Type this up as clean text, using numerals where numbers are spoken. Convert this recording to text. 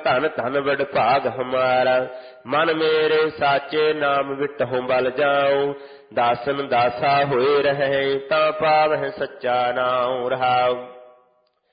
ਧਨ ਧਨ ਵਡ ਭਾਗ ਹਮਾਰਾ। ਮਨ ਮੇਰੇ ਸਾਚੇ ਨਾਮ ਵਿਟਹੁ ਬਲ ਜਾਉ। ਦਾਸਨ ਦਾਸਾ ਹੋਏ ਰਹੇ ਤਾਂ ਪਾਵਹਿ ਸੱਚਾ ਨਾਉ ਰਹਾਉ।